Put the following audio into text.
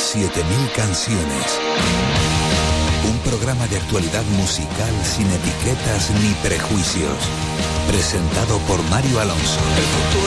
7000 canciones. Un programa de actualidad musical sin etiquetas ni prejuicios. Presentado por Mario Alonso. El futuro